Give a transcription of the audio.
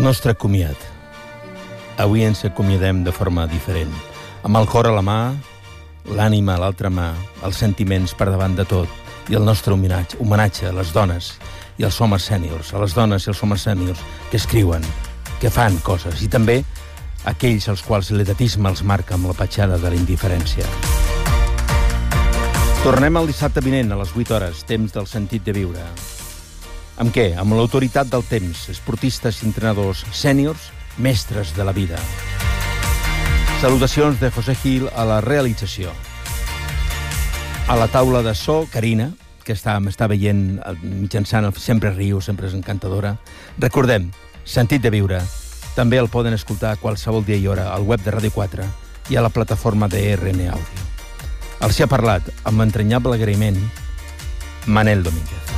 nostre comiat. Avui ens acomiadem de forma diferent, amb el cor a la mà, l'ànima a l'altra mà, els sentiments per davant de tot, i el nostre homenatge a les dones i als homes sèniors, a les dones i als homes sèniors que escriuen, que fan coses, i també aquells als quals l'edatisme els marca amb la petjada de la indiferència. Tornem el dissabte vinent a les 8 hores, temps del sentit de viure. Amb què? Amb l'autoritat del temps, esportistes i entrenadors sèniors, mestres de la vida. Salutacions de José Gil a la realització. A la taula de so, Carina, que m'està veient mitjançant Sempre riu, sempre és encantadora. Recordem, sentit de viure, també el poden escoltar a qualsevol dia i hora al web de Ràdio 4 i a la plataforma de RN Audio. Els hi ha parlat, amb entranyable agraïment, Manel Domínguez.